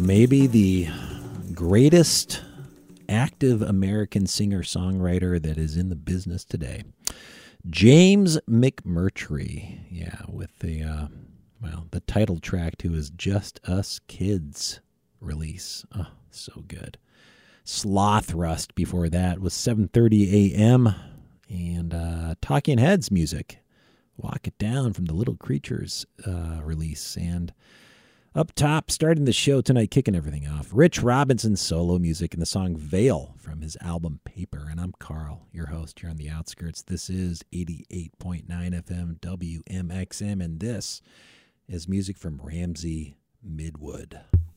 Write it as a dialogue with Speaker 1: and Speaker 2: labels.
Speaker 1: maybe the greatest active American singer-songwriter that is in the business today. James McMurtry, with the title track to his Just Us Kids release. Oh, so good. Sloth Rust before that was 7:30 a.m. and Talking Heads music. Walk It Down from the Little Creatures release. And up top, starting the show tonight, kicking everything off, Rich Robinson solo music and the song Veil from his album Paper. And I'm Carl, your host here on the Outskirts. This is 88.9 FM WMXM, and this is music from Ramsey Midwood.